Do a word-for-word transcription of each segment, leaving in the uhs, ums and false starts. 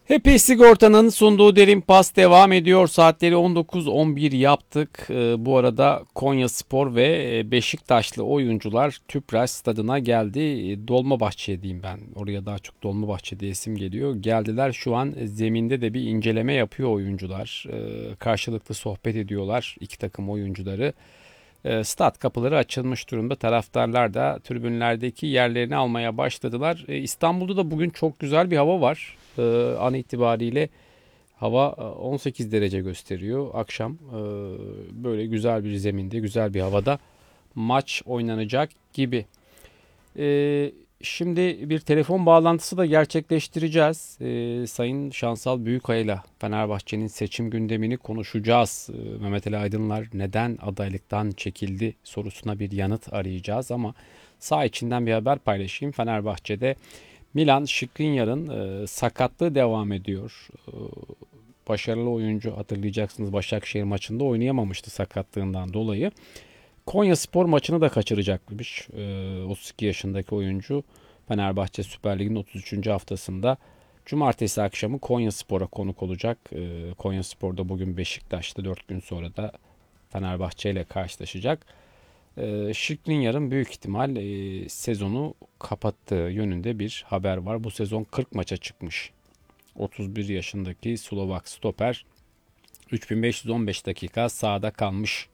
Happy Sigorta'nın sunduğu Derin Pas devam ediyor. Saatleri on dokuz on bir yaptık. Ee, bu arada Konyaspor ve Beşiktaşlı oyuncular Tüpraş stadına geldi. Ee, Dolmabahçe diyeyim ben. Oraya daha çok Dolmabahçe diye isim geliyor. Geldiler, şu an zeminde de bir inceleme yapıyor oyuncular. Ee, karşılıklı sohbet ediyorlar iki takım oyuncuları. Ee, Stat kapıları açılmış durumda. Taraftarlar da tribünlerdeki yerlerini almaya başladılar. Ee, İstanbul'da da bugün çok güzel bir hava var. Ee, an itibariyle hava e, on sekiz derece gösteriyor. Akşam e, böyle güzel bir zeminde, güzel bir havada maç oynanacak gibi. Ee, Şimdi bir telefon bağlantısı da gerçekleştireceğiz. Ee, Sayın Şansal Büyükaya'yla Fenerbahçe'nin seçim gündemini konuşacağız. Ee, Mehmet Ali Aydınlar neden adaylıktan çekildi sorusuna bir yanıt arayacağız ama sağ içinden bir haber paylaşayım. Fenerbahçe'de Milan Skriniar'ın e, sakatlığı devam ediyor. E, başarılı oyuncu, hatırlayacaksınız, Başakşehir maçında oynayamamıştı sakatlığından dolayı. Konyaspor maçını da kaçıracakmış. Ee, otuz iki yaşındaki oyuncu Fenerbahçe Süper Lig'in otuz üçüncü haftasında cumartesi akşamı Konyaspor'a konuk olacak. Ee, Konyaspor da bugün Beşiktaş'ta, dört gün sonra da Fenerbahçe ile karşılaşacak. Ee, Skriniar'ın büyük ihtimal e, sezonu kapattığı yönünde bir haber var. Bu sezon kırk maça çıkmış. otuz bir yaşındaki Slovak stoper üç bin beş yüz on beş dakika sahada kalmış.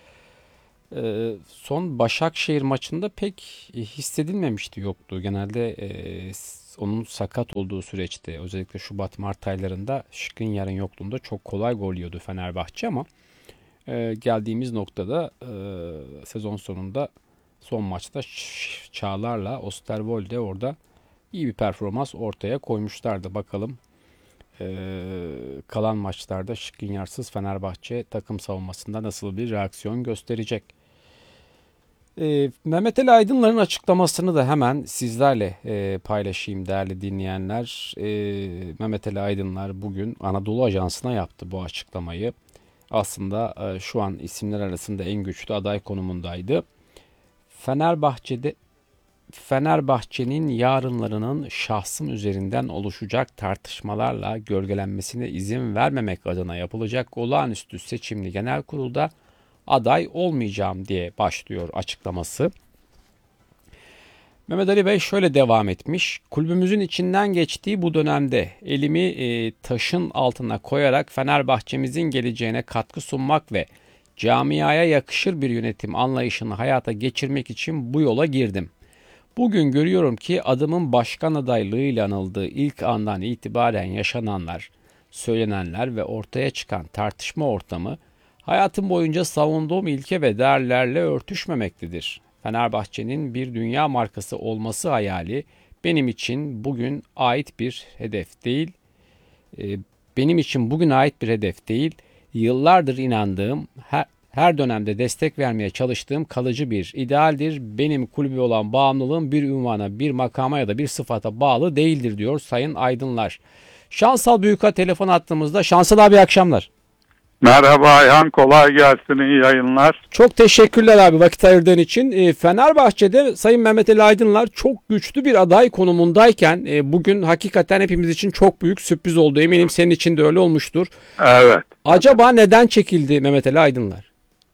Ee, son Başakşehir maçında pek hissedilmemişti, yoktu. Genelde e, onun sakat olduğu süreçte, özellikle Şubat-Mart aylarında Skriniar'ın yokluğunda çok kolay gol yiyordu Fenerbahçe ama e, geldiğimiz noktada e, sezon sonunda son maçta Çağlar'la Osterwolde orada iyi bir performans ortaya koymuşlardı. Bakalım ee, kalan maçlarda Skriniar'sız Fenerbahçe takım savunmasında nasıl bir reaksiyon gösterecek? Ee, Mehmet Ali Aydınlar'ın açıklamasını da hemen sizlerle e, paylaşayım değerli dinleyenler. Ee, Mehmet Ali Aydınlar bugün Anadolu Ajansı'na yaptı bu açıklamayı. Aslında e, şu an isimler arasında en güçlü aday konumundaydı. Fenerbahçe'de Fenerbahçe'nin yarınlarının şahsım üzerinden oluşacak tartışmalarla gölgelenmesine izin vermemek adına yapılacak olağanüstü seçimli genel kurulda aday olmayacağım diye başlıyor açıklaması. Mehmet Ali Bey şöyle devam etmiş. Kulübümüzün içinden geçtiği bu dönemde elimi e, taşın altına koyarak Fenerbahçemizin geleceğine katkı sunmak ve camiaya yakışır bir yönetim anlayışını hayata geçirmek için bu yola girdim. Bugün görüyorum ki adımın başkan adaylığıyla anıldığı ilk andan itibaren yaşananlar, söylenenler ve ortaya çıkan tartışma ortamı hayatım boyunca savunduğum ilke ve değerlerle örtüşmemektedir. Fenerbahçe'nin bir dünya markası olması hayali benim için bugün ait bir hedef değil. Ee, Benim için bugün ait bir hedef değil. Yıllardır inandığım, her, her dönemde destek vermeye çalıştığım kalıcı bir idealdir. Benim kulübe olan bağımlılığım bir ünvana, bir makama ya da bir sıfata bağlı değildir diyor Sayın Aydınlar. Şansal Büyük'a telefon attığımızda. Şansal abi, akşamlar. Merhaba Ayhan, kolay gelsin, iyi yayınlar. Çok teşekkürler abi vakit ayırdığın için. E, Fenerbahçe'de Sayın Mehmet Ali Aydınlar çok güçlü bir aday konumundayken e, bugün hakikaten hepimiz için çok büyük sürpriz oldu. Eminim senin için de öyle olmuştur. Evet. Acaba neden çekildi Mehmet Ali Aydınlar?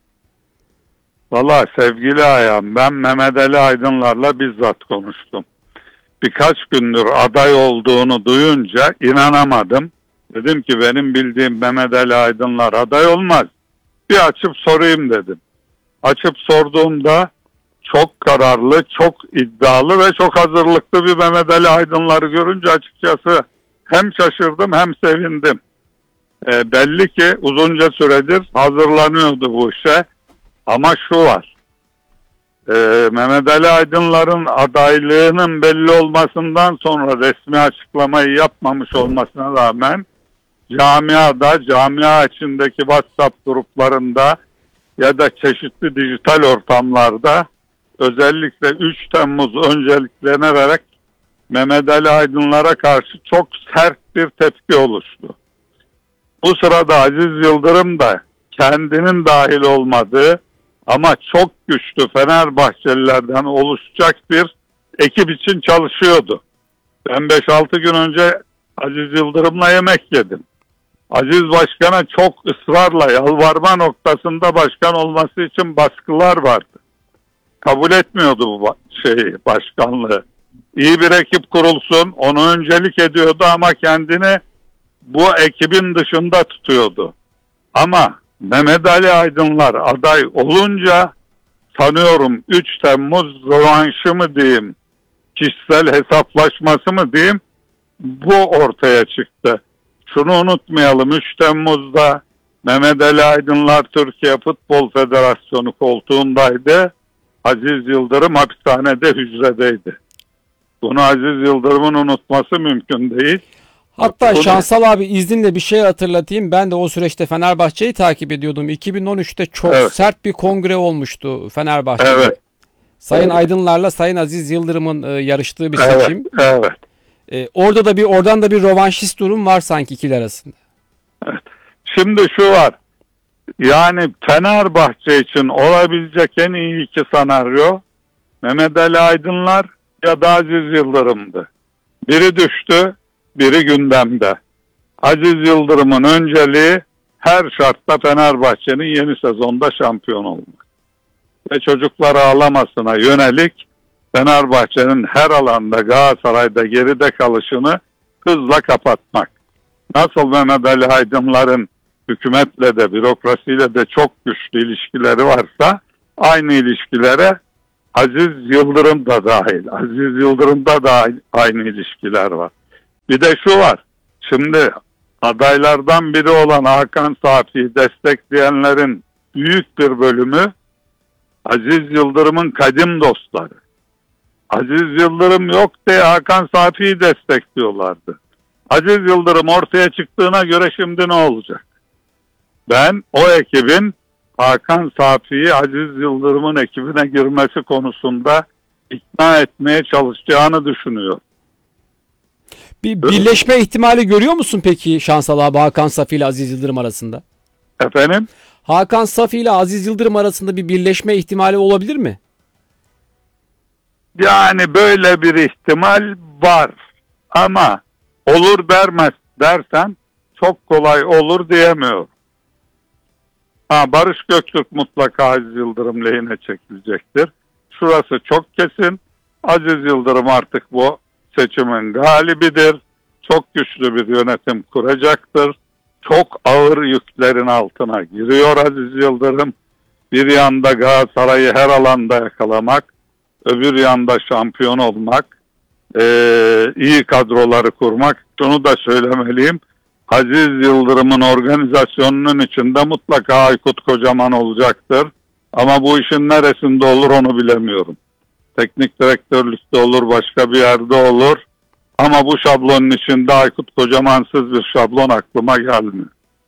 Valla sevgili Ayhan, ben Mehmet Ali Aydınlar'la bizzat konuştum. Birkaç gündür aday olduğunu duyunca inanamadım. Dedim ki benim bildiğim Mehmet Ali Aydınlar aday olmaz. Bir açıp sorayım dedim. Açıp sorduğumda çok kararlı, çok iddialı ve çok hazırlıklı bir Mehmet Ali Aydınlar'ı görünce açıkçası hem şaşırdım hem sevindim. E, belli ki uzunca süredir hazırlanıyordu bu işe. Ama şu var. E, Mehmet Ali Aydınlar'ın adaylığının belli olmasından sonra resmi açıklamayı yapmamış olmasına rağmen camiada, camia içindeki WhatsApp gruplarında ya da çeşitli dijital ortamlarda özellikle üç Temmuz önceliklenerek Mehmet Ali Aydınlar'a karşı çok sert bir tepki oluştu. Bu sırada Aziz Yıldırım da kendinin dahil olmadığı ama çok güçlü Fenerbahçelilerden oluşacak bir ekip için çalışıyordu. Ben beş altı gün önce Aziz Yıldırım'la yemek yedim. Aziz Başkan'a çok ısrarla yalvarma noktasında başkan olması için baskılar vardı. Kabul etmiyordu bu şeyi, başkanlığı. İyi bir ekip kurulsun, onu öncelik ediyordu ama kendini bu ekibin dışında tutuyordu. Ama Mehmet Ali Aydınlar aday olunca sanıyorum üç Temmuz rövanşı mı diyeyim, kişisel hesaplaşması mı diyeyim, bu ortaya çıktı. Şunu unutmayalım, üç Temmuz'da Mehmet Ali Aydınlar Türkiye Futbol Federasyonu koltuğundaydı. Aziz Yıldırım hapishanede, hücredeydi. Bunu Aziz Yıldırım'ın unutması mümkün değil. Hatta Bunu... Şansal abi izninle bir şey hatırlatayım. Ben de o süreçte Fenerbahçe'yi takip ediyordum. iki bin on üçte çok evet. sert bir kongre olmuştu Fenerbahçe'de. Evet. Sayın evet. Aydınlar'la Sayın Aziz Yıldırım'ın e, yarıştığı bir evet. seçim. Evet. E, orada da bir oradan da bir rövanşist durum var sanki ikili arasında. Evet. Şimdi şu var. Yani Fenerbahçe için olabilecek en iyi iki senaryo Mehmet Ali Aydınlar ya da Aziz Yıldırım'dı. Biri düştü, biri gündemde. Aziz Yıldırım'ın önceliği her şartta Fenerbahçe'nin yeni sezonda şampiyon olmak. Ve çocukları ağlamasına yönelik Fenerbahçe'nin her alanda Galatasaray'da geride kalışını hızla kapatmak. Nasıl Mehmet Ali Aydınlar'ın hükümetle de bürokrasiyle de çok güçlü ilişkileri varsa aynı ilişkilere Aziz Yıldırım da dahil. Aziz Yıldırım'da da aynı ilişkiler var. Bir de şu var. Şimdi adaylardan biri olan Hakan Safi'yi destekleyenlerin büyük bir bölümü Aziz Yıldırım'ın kadim dostları. Aziz Yıldırım yok diye Hakan Safi'yi destekliyorlardı. Aziz Yıldırım ortaya çıktığına göre şimdi ne olacak? Ben o ekibin Hakan Safi'yi Aziz Yıldırım'ın ekibine girmesi konusunda ikna etmeye çalışacağını düşünüyorum. Bir birleşme ihtimali görüyor musun peki Şansal abi Hakan Safi ile Aziz Yıldırım arasında? Efendim? Hakan Safi ile Aziz Yıldırım arasında bir birleşme ihtimali olabilir mi? Yani böyle bir ihtimal var. Ama olur dermez dersen çok kolay olur diyemiyorum. Ha, Barış Göktürk mutlaka Aziz Yıldırım lehine çekilecektir. Şurası çok kesin. Aziz Yıldırım artık bu seçimin galibidir. Çok güçlü bir yönetim kuracaktır. Çok ağır yüklerin altına giriyor Aziz Yıldırım. Bir yanda Galatasaray'ı her alanda yakalamak, öbür yanda şampiyon olmak, ee, iyi kadroları kurmak. Şunu da söylemeliyim. Aziz Yıldırım'ın organizasyonunun içinde mutlaka Aykut Kocaman olacaktır. Ama bu işin neresinde olur onu bilemiyorum. Teknik direktörlükte olur, başka bir yerde olur. Ama bu şablonun içinde Aykut Kocamansız bir şablon aklıma gelmiyor.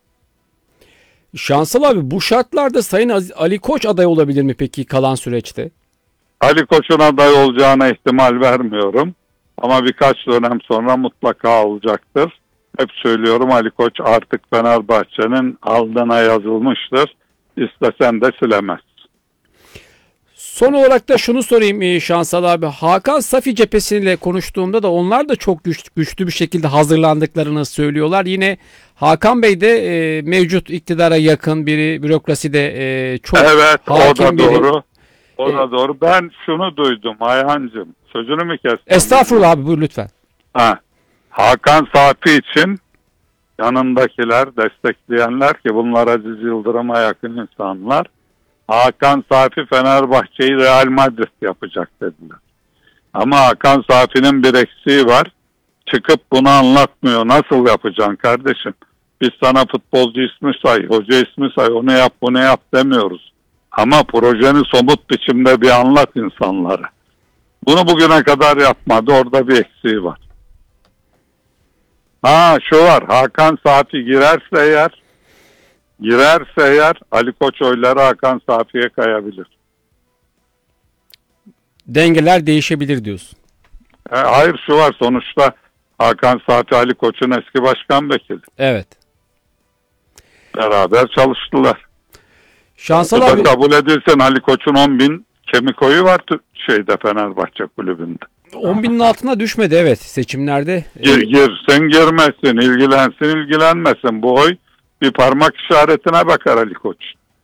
Şansal abi bu şartlarda Sayın Aziz, Ali Koç aday olabilir mi peki kalan süreçte? Ali Koç'un aday olacağına ihtimal vermiyorum. Ama birkaç dönem sonra mutlaka olacaktır. Hep söylüyorum, Ali Koç artık Fenerbahçe'nin alnına yazılmıştır. İstesen de silemez. Son olarak da şunu sorayım Şansal abi. Hakan Safi cephesiyle konuştuğumda da onlar da çok güç, güçlü bir şekilde hazırlandıklarını söylüyorlar. Yine Hakan Bey de e, mevcut iktidara yakın biri, bürokraside e, çok evet, hakim o da biri. doğru. O da doğru. Ben şunu duydum Ayhancığım. Sözünü mü kestim? Estağfurullah abi, buyur lütfen. Ha, Hakan Safi için yanındakiler, destekleyenler ki bunlar Aziz Yıldırım'a yakın insanlar, Hakan Safi Fenerbahçe'yi Real Madrid yapacak dediler. Ama Hakan Safi'nin bir eksiği var. Çıkıp bunu anlatmıyor. Nasıl yapacaksın kardeşim? Biz sana futbolcu ismi say, hoca ismi say, onu yap, bunu yap demiyoruz. Ama projeni somut biçimde bir anlat insanlara. Bunu bugüne kadar yapmadı. Orada bir eksiği var. Ha şu var. Hakan Safi girerse eğer girerse eğer Ali Koç oyları Hakan Safi'ye kayabilir. Dengeler değişebilir diyorsun. E, hayır şu var. Sonuçta Hakan Safi Ali Koç'un eski başkan vekili. Evet. Beraber çalıştılar. Şansal Bu da abi kabul edilsin, Ali Koç'un on bin kemik oyu var şeyde, Fenerbahçe kulübünde. on binin altına düşmedi evet seçimlerde. Gir, girsin girmesin, ilgilensin ilgilenmesin. Bu oy bir parmak işaretine bakar Ali Koç.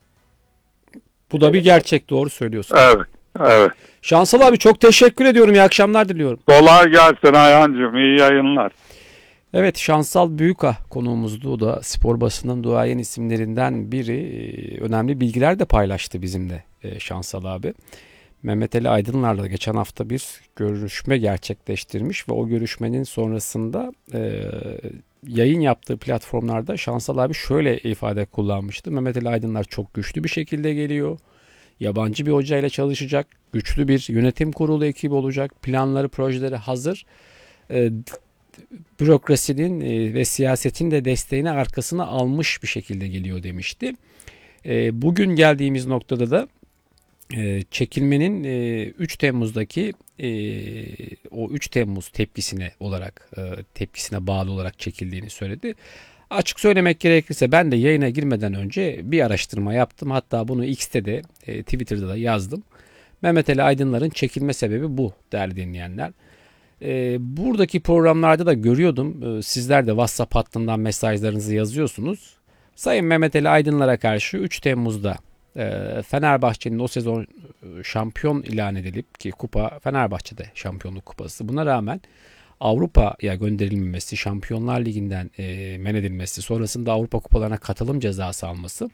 Bu da bir gerçek, doğru söylüyorsun. Evet, evet. Şansal abi çok teşekkür ediyorum. İyi akşamlar diliyorum. Kolay gelsin Ayhancığım. İyi yayınlar. Evet, Şansal Büyüka konuğumuzdu. O da spor basının duayen isimlerinden biri. Önemli bilgiler de paylaştı bizimle Şansal abi. Mehmet Ali Aydınlar'la geçen hafta bir görüşme gerçekleştirmiş ve o görüşmenin sonrasında e, yayın yaptığı platformlarda Şansal abi şöyle ifade kullanmıştı. Mehmet Ali Aydınlar çok güçlü bir şekilde geliyor. Yabancı bir hocayla çalışacak. Güçlü bir yönetim kurulu ekibi olacak. Planları, projeleri hazır. E, bürokrasinin e, ve siyasetin de desteğini arkasına almış bir şekilde geliyor demişti. E, bugün geldiğimiz noktada da e, çekilmenin e, üç Temmuz'daki e, o üç Temmuz tepkisine olarak e, tepkisine bağlı olarak çekildiğini söyledi. Açık söylemek gerekirse ben de yayına girmeden önce bir araştırma yaptım. Hatta bunu X'te de e, Twitter'da da yazdım. Mehmet Ali Aydınlar'ın çekilme sebebi bu değerli dinleyenler. E, buradaki programlarda da görüyordum. E, sizler de WhatsApp hattından mesajlarınızı yazıyorsunuz. Sayın Mehmet Ali Aydınlar'a karşı üç Temmuz'da e, Fenerbahçe'nin o sezon şampiyon ilan edilip ki kupa Fenerbahçe'de şampiyonluk kupası. Buna rağmen Avrupa'ya gönderilmemesi, Şampiyonlar Ligi'nden e, men edilmesi, sonrasında Avrupa kupalarına katılım cezası alması.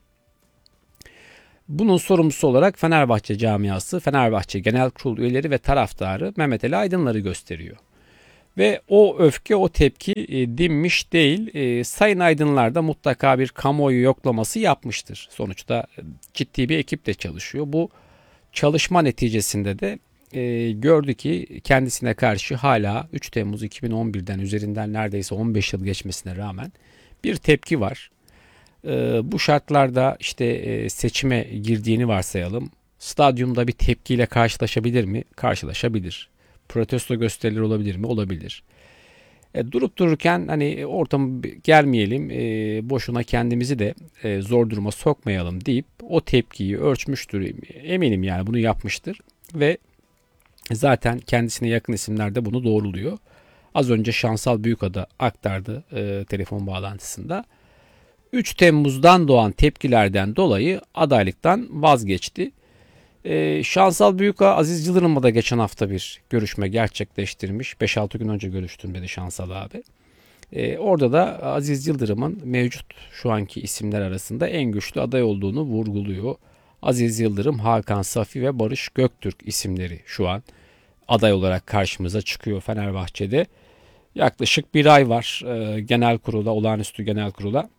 Bunun sorumlusu olarak Fenerbahçe camiası, Fenerbahçe Genel Kurul üyeleri ve taraftarı Mehmet Ali Aydınlar'ı gösteriyor. Ve o öfke, o tepki e, dinmiş değil. E, Sayın Aydınlar da mutlaka bir kamuoyu yoklaması yapmıştır. Sonuçta ciddi bir ekiple çalışıyor. Bu çalışma neticesinde de e, gördü ki kendisine karşı hala üç Temmuz iki bin on birden üzerinden neredeyse on beş yıl geçmesine rağmen bir tepki var. E, bu şartlarda işte e, seçime girdiğini varsayalım. Stadyumda bir tepkiyle karşılaşabilir mi? Karşılaşabilir. Protesto gösterileri olabilir mi? Olabilir. E, durup dururken hani ortamı gelmeyelim, e, boşuna kendimizi de e, zor duruma sokmayalım deyip o tepkiyi ölçmüştür. Eminim yani bunu yapmıştır ve zaten kendisine yakın isimler de bunu doğruluyor. Az önce Şansal Büyükada aktardı e, telefon bağlantısında. üç Temmuz'dan doğan tepkilerden dolayı adaylıktan vazgeçti. Ee, Şansal Büyüka Aziz Yıldırım'la da geçen hafta bir görüşme gerçekleştirmiş. beş altı gün önce görüştüm dedi Şansal abi. Ee, orada da Aziz Yıldırım'ın mevcut şu anki isimler arasında en güçlü aday olduğunu vurguluyor. Aziz Yıldırım, Hakan Safi ve Barış Göktürk isimleri şu an aday olarak karşımıza çıkıyor Fenerbahçe'de. Yaklaşık bir ay var e, genel kurula, olağanüstü genel kurula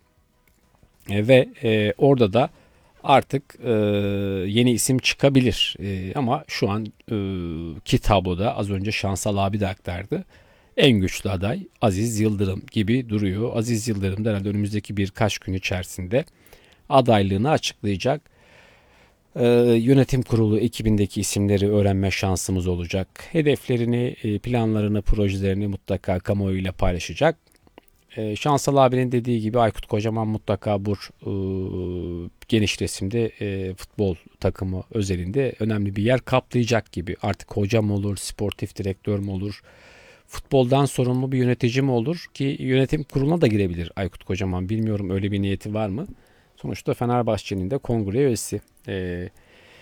e, ve e, orada da artık e, yeni isim çıkabilir. E, ama şu an e, ki tabloda az önce Şansal abi de aktardı. En güçlü aday Aziz Yıldırım gibi duruyor. Aziz Yıldırım da herhalde önümüzdeki birkaç gün içerisinde adaylığını açıklayacak. E, yönetim kurulu ekibindeki isimleri öğrenme şansımız olacak. Hedeflerini, e, planlarını, projelerini mutlaka kamuoyuyla paylaşacak. E, Şansal abinin dediği gibi Aykut Kocaman mutlaka bu e, geniş resimde e, futbol takımı özelinde önemli bir yer kaplayacak gibi. Artık hoca mı olur, sportif direktör mü olur, futboldan sorumlu bir yönetici mi olur ki yönetim kuruluna da girebilir Aykut Kocaman. Bilmiyorum öyle bir niyeti var mı? Sonuçta Fenerbahçe'nin de kongre üyesi. E,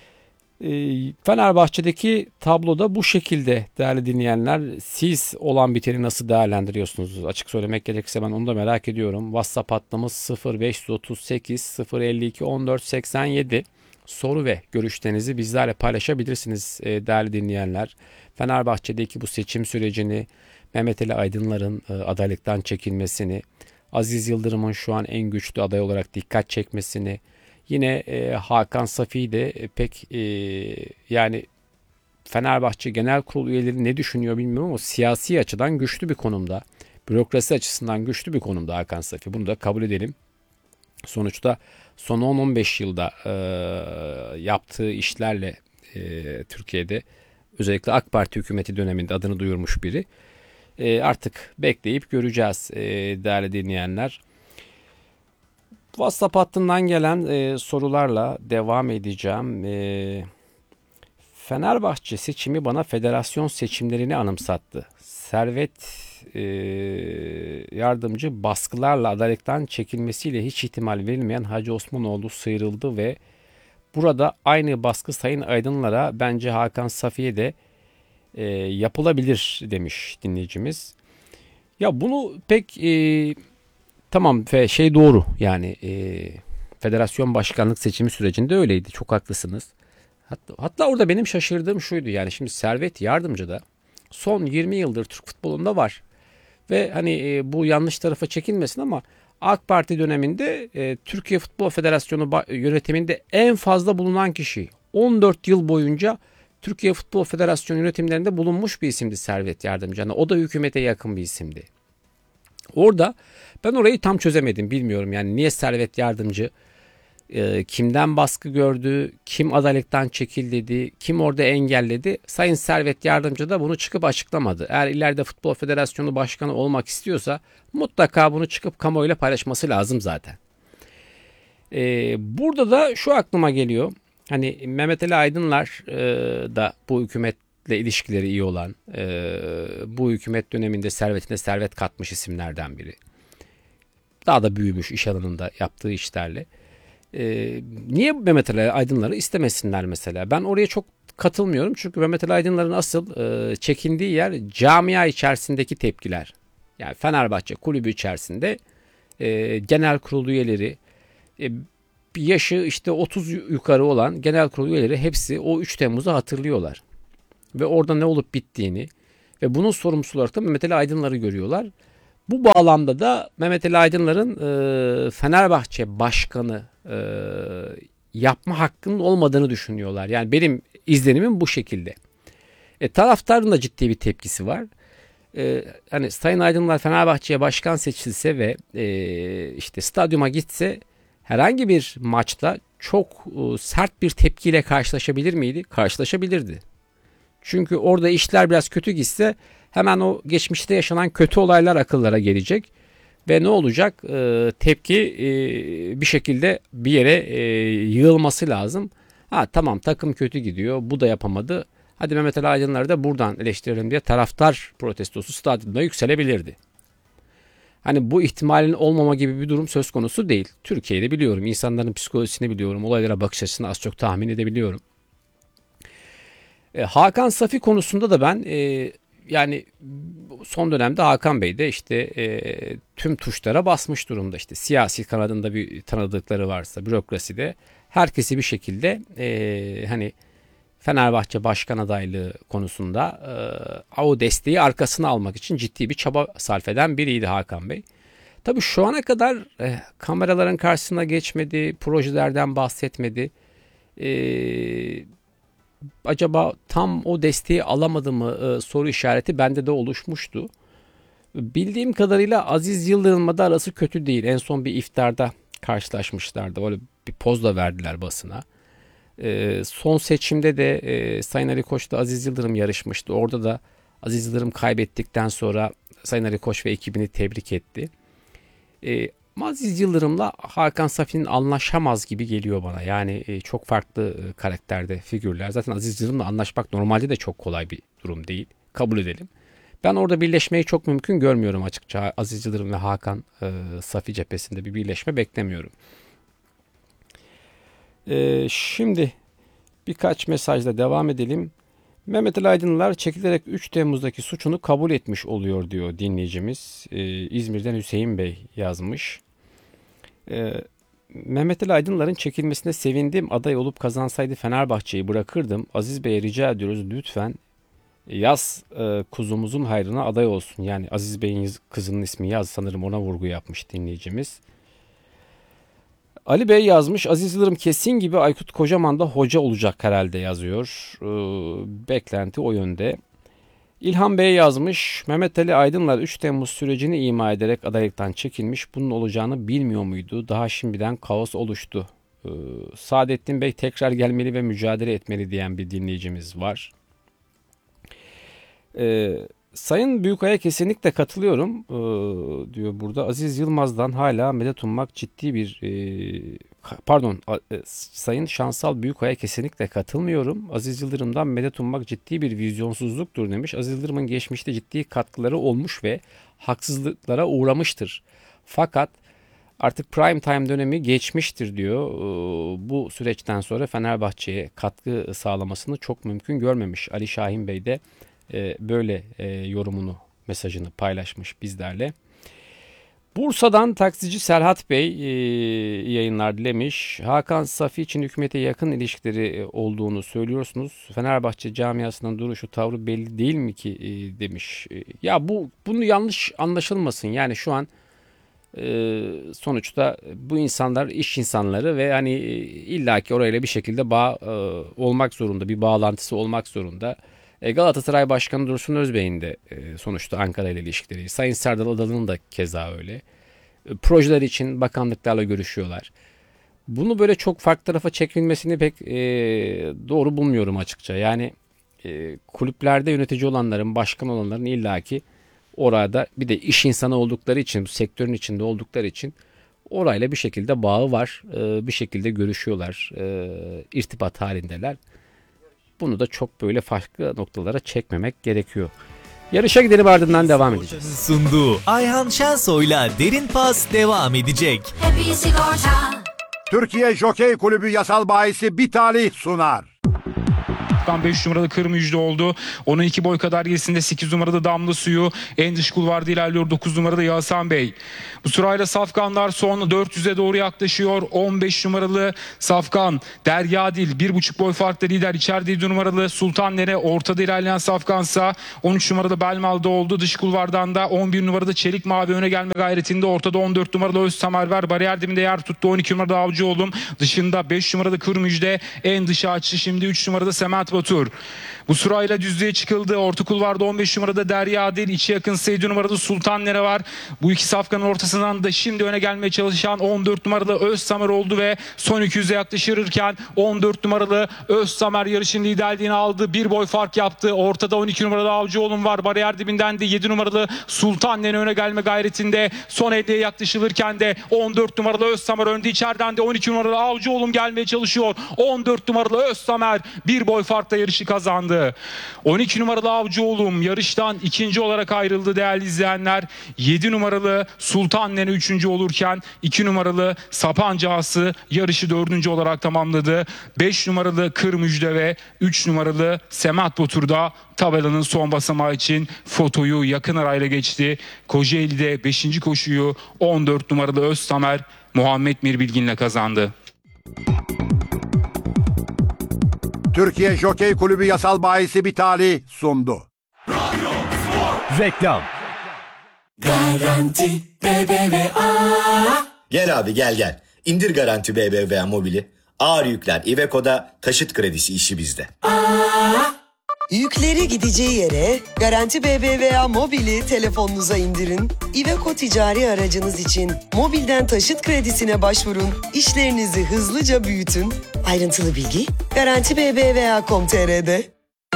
Fenerbahçe'deki tabloda bu şekilde değerli dinleyenler. Siz olan biteni nasıl değerlendiriyorsunuz? Açık söylemek gerekirse ben onu da merak ediyorum. WhatsApp hattımız sıfır beş otuz sekiz sıfır elli iki on dört seksen yedi. Soru ve görüşlerinizi bizlerle paylaşabilirsiniz değerli dinleyenler. Fenerbahçe'deki bu seçim sürecini, Mehmet Ali Aydınlar'ın adaylıktan çekilmesini, Aziz Yıldırım'ın şu an en güçlü aday olarak dikkat çekmesini, yine e, Hakan Safi'yi de e, pek e, yani Fenerbahçe Genel Kurulu üyeleri ne düşünüyor bilmiyorum ama siyasi açıdan güçlü bir konumda. Bürokrasi açısından güçlü bir konumda Hakan Safi. Bunu da kabul edelim. Sonuçta son on on beş yılda e, yaptığı işlerle e, Türkiye'de özellikle AK Parti hükümeti döneminde adını duyurmuş biri. E, artık bekleyip göreceğiz e, değerli dinleyenler. WhatsApp hattından gelen e, sorularla devam edeceğim. E, Fenerbahçe seçimi bana federasyon seçimlerini anımsattı. Servet e, yardımcı baskılarla adaylıktan çekilmesiyle hiç ihtimal verilmeyen Hacı Osmanoğlu sıyrıldı ve burada aynı baskı Sayın Aydınlar'a bence Hakan Safi'ye de e, yapılabilir demiş dinleyicimiz. Ya bunu pek e, tamam ve şey doğru yani e, federasyon başkanlık seçimi sürecinde öyleydi. Çok haklısınız. Hatta, hatta orada benim şaşırdığım şuydu yani şimdi Servet Yardımcı da son yirmi yıldır Türk futbolunda var. Ve hani e, bu yanlış tarafa çekilmesin ama AK Parti döneminde e, Türkiye Futbol Federasyonu ba- yönetiminde en fazla bulunan kişi. on dört yıl boyunca Türkiye Futbol Federasyonu yönetimlerinde bulunmuş bir isimdi Servet Yardımcı. Yani o da hükümete yakın bir isimdi. Orada ben orayı tam çözemedim bilmiyorum yani niye Servet Yardımcı e, kimden baskı gördü, kim adaylıktan çekil dedi, kim orada engelledi. Sayın Servet Yardımcı da bunu çıkıp açıklamadı. Eğer ileride Futbol Federasyonu Başkanı olmak istiyorsa mutlaka bunu çıkıp kamuoyuyla paylaşması lazım zaten. E, burada da şu aklıma geliyor. Hani Mehmet Ali Aydınlar e, da bu hükümetle ilişkileri iyi olan, e, bu hükümet döneminde servetine servet katmış isimlerden biri. Daha da büyümüş iş alanında yaptığı işlerle. Ee, niye Mehmet Ali Aydınlar'ı istemesinler mesela? Ben oraya çok katılmıyorum. Çünkü Mehmet Ali Aydınlar'ın asıl e, çekindiği yer camia içerisindeki tepkiler. Yani Fenerbahçe kulübü içerisinde e, genel kurul üyeleri, e, yaşı işte otuz yukarı olan genel kurul üyeleri hepsi o üç Temmuz'u hatırlıyorlar. Ve orada ne olup bittiğini ve bunun sorumlusu olarak da Mehmet Ali Aydınlar'ı görüyorlar. Bu bağlamda da Mehmet Ali Aydınlar'ın e, Fenerbahçe başkanı e, yapma hakkının olmadığını düşünüyorlar. Yani benim izlenimim bu şekilde. E, taraftarın da ciddi bir tepkisi var. E, hani Sayın Aydınlar Fenerbahçe'ye başkan seçilse ve e, işte stadyuma gitse herhangi bir maçta çok e, sert bir tepkiyle karşılaşabilir miydi? Karşılaşabilirdi. Çünkü orada işler biraz kötü gitse hemen o geçmişte yaşanan kötü olaylar akıllara gelecek. Ve ne olacak? Ee, tepki e, bir şekilde bir yere e, yığılması lazım. Ha tamam takım kötü gidiyor. Bu da yapamadı. Hadi Mehmet Ali Aydınlar'ı da buradan eleştirelim diye taraftar protestosu stadyumda yükselebilirdi. Hani bu ihtimalin olmama gibi bir durum söz konusu değil. Türkiye'de biliyorum. İnsanların psikolojisini biliyorum. Olaylara bakış açısını az çok tahmin edebiliyorum. E, Hakan Safi konusunda da ben e, yani son dönemde Hakan Bey de işte e, tüm tuşlara basmış durumda. İşte siyasi kanadında bir tanıdıkları varsa bürokraside herkesi bir şekilde e, hani Fenerbahçe başkan adaylığı konusunda e, o desteği arkasına almak için ciddi bir çaba sarf eden biriydi Hakan Bey. Tabii şu ana kadar e, kameraların karşısına geçmedi, projelerden bahsetmedi. Eee acaba tam o desteği alamadı mı e, soru işareti bende de oluşmuştu. Bildiğim kadarıyla Aziz Yıldırım'la da arası kötü değil. En son bir iftarda karşılaşmışlardı. Öyle bir poz da verdiler basına. E, son seçimde de e, Sayın Ali Koç'la Aziz Yıldırım yarışmıştı. Orada da Aziz Yıldırım kaybettikten sonra Sayın Ali Koç ve ekibini tebrik etti. E, Aziz Yıldırım'la Hakan Safi'nin anlaşamaz gibi geliyor bana. Yani e, çok farklı e, karakterde figürler. Zaten Aziz Yıldırım'la anlaşmak normalde de çok kolay bir durum değil. Kabul edelim. Ben orada birleşmeyi çok mümkün görmüyorum açıkça. Aziz Yıldırım ve Hakan e, Safi cephesinde bir birleşme beklemiyorum. E, şimdi birkaç mesajla devam edelim. Mehmet Ali Aydınlar çekilerek üç Temmuz'daki suçunu kabul etmiş oluyor diyor dinleyicimiz. E, İzmir'den Hüseyin Bey yazmış. Ee, Mehmet Ali Aydınlar'ın çekilmesine sevindim. Aday olup kazansaydı Fenerbahçe'yi bırakırdım. Aziz Bey'e rica ediyoruz lütfen yaz e, kuzumuzun hayrına aday olsun. Yani Aziz Bey'in kızının ismi Yaz sanırım ona vurgu yapmış dinleyicimiz. Ali Bey yazmış Aziz Yıldırım kesin gibi Aykut Kocaman da hoca olacak herhalde yazıyor. Ee, beklenti o yönde. İlhan Bey yazmış Mehmet Ali Aydınlar üç Temmuz sürecini ima ederek adaylıktan çekilmiş. Bunun olacağını bilmiyor muydu? Daha şimdiden kaos oluştu. Ee, Saadettin Bey tekrar gelmeli ve mücadele etmeli diyen bir dinleyicimiz var. Ee, Sayın Büyükay'a kesinlikle katılıyorum ee, diyor burada. Aziz Yılmaz'dan hala medet ummak ciddi bir e, pardon e, Sayın Şansal Büyükay'a kesinlikle katılmıyorum. Aziz Yıldırım'dan medet ummak ciddi bir vizyonsuzluktur demiş. Aziz Yıldırım'ın geçmişte ciddi katkıları olmuş ve haksızlıklara uğramıştır. Fakat artık prime time dönemi geçmiştir diyor. Ee, bu süreçten sonra Fenerbahçe'ye katkı sağlamasını çok mümkün görmemiş. Ali Şahin Bey de e, böyle e, yorumunu, mesajını paylaşmış bizlerle. Bursa'dan taksici Serhat Bey e, yayınlar dilemiş. Hakan Safi için hükümete yakın ilişkileri olduğunu söylüyorsunuz. Fenerbahçe camiasının duruşu, tavrı belli değil mi ki e, demiş. E, ya bu bunu yanlış anlaşılmasın. Yani şu an e, sonuçta bu insanlar iş insanları ve hani e, illaki orayla bir şekilde bağ e, olmak zorunda, bir bağlantısı olmak zorunda. E, Galatasaray Başkanı Dursun Özbey'in de e, sonuçta Ankara ile ilişkileri. Sayın Serdal Adalı'nın da keza öyle. E, projeler için bakanlıklarla görüşüyorlar. Bunu böyle çok farklı tarafa çekilmesini pek e, doğru bulmuyorum açıkça. Yani e, kulüplerde yönetici olanların, başkan olanların illaki orada bir de iş insanı oldukları için, bu sektörün içinde oldukları için orayla bir şekilde bağı var. E, bir şekilde görüşüyorlar. E, irtibat halindeler. Bunu da çok böyle farklı noktalara çekmemek gerekiyor. Yarışa gidelim, ardından devam edeceğiz. Sunduğu Ayhan Şensoy'la Derin Pas devam edecek. Türkiye Jokey Kulübü yasal bahisi Bitali sunar. beş numaralı Kır Müjde oldu. Onun iki boy kadar gerisinde sekiz numarada Damla Suyu. En dış kulvarda ilerliyor dokuz numarada Yasan Bey. Bu sırayla Safkanlar son dört yüze doğru yaklaşıyor. on beş numaralı Safkan. Derya Dil bir buçuk boy farklı lider. İçeride yedi numaralı Sultan Nere. Ortada ilerleyen Safkansa on üç numarada Belmal'da oldu. Dış kulvardan da on bir numarada Çelik Mavi öne gelme gayretinde. Ortada on dört numaralı Öztamer var. Bariyer dibinde yer tuttu. on iki numarada Avcıoğlum. Dışında beş numarada Kır Müjde. En dışa açtı şimdi üç numarada Semet Batur. Bu sırayla düzlüğe çıkıldı. Orta kulvarda on beş numarada Derya Adil, içi yakın yedi numarada Sultan Nere var. Bu iki safkanın ortasından da şimdi öne gelmeye çalışan on dört numaralı Özsamer oldu ve son iki yüze yaklaşırken on dört numaralı Özsamer yarışın liderliğini aldı. Bir boy fark yaptı. Ortada on iki numaralı Avcıoğlu var. Bariyer dibinden de yedi numaralı Sultan Nere öne gelme gayretinde. Son elliye yaklaşılırken de on dört numaralı Özsamer önde. İçeriden de on iki numaralı Avcıoğlu gelmeye çalışıyor. on dört numaralı Özsamer bir boy farkla yarışı kazandı. on iki numaralı Avcıoğlu yarıştan ikinci olarak ayrıldı değerli izleyenler. yedi numaralı Sultan Nene üçüncü olurken iki numaralı Sapanca Ağası yarışı dördüncü olarak tamamladı. beş numaralı Kır Müjde ve üç numaralı Semat Batur da tabelanın son basamağı için fotoyu yakın arayla geçti. Kocaeli'de beşinci koşuyu on dört numaralı Öztamer Muhammed Mirbilgin'le kazandı. Türkiye Jokey Kulübü yasal bahisi Bitali sundu. Reklam. Garanti B B V A. Gel abi gel gel. İndir Garanti B B V A mobili. Ağır yükler Iveco'da, taşıt kredisi işi bizde. Yükleri gideceği yere Garanti B B V A mobili telefonunuza indirin. Iveco ticari aracınız için mobilden taşıt kredisine başvurun. İşlerinizi hızlıca büyütün. Ayrıntılı bilgi garanti b b v a nokta com nokta t r'de.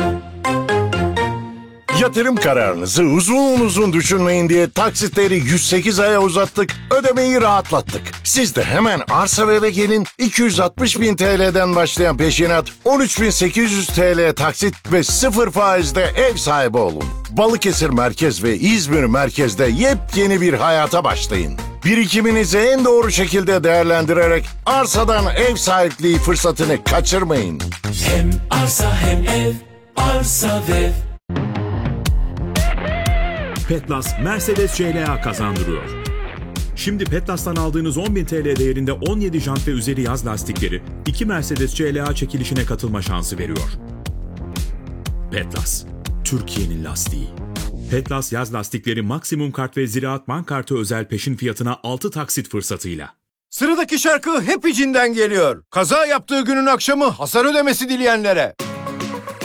Yatırım kararınızı uzun uzun düşünmeyin diye taksitleri yüz sekiz aya uzattık, ödemeyi rahatlattık. Siz de hemen arsa ve eve gelin, iki yüz altmış bin T L'den başlayan peşinat, on üç bin sekiz yüz T L taksit ve sıfır faizde ev sahibi olun. Balıkesir Merkez ve İzmir Merkez'de yepyeni bir hayata başlayın. Birikiminizi en doğru şekilde değerlendirerek arsadan ev sahipliği fırsatını kaçırmayın. Hem arsa hem ev, arsa ve ev. Petlas Mercedes C L A kazandırıyor. Şimdi Petlas'tan aldığınız on bin T L değerinde on yedi jant ve üzeri yaz lastikleri iki Mercedes C L A çekilişine katılma şansı veriyor. Petlas, Türkiye'nin lastiği. Petlas yaz lastikleri maksimum kart ve Ziraat Bank kartı özel peşin fiyatına altı taksit fırsatıyla. Sıradaki şarkı hep içinden geliyor. Kaza yaptığı günün akşamı hasar ödemesi dileyenlere.